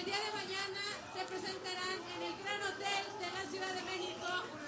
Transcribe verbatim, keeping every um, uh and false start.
día de mañana se presentarán en el Gran Hotel de la Ciudad de México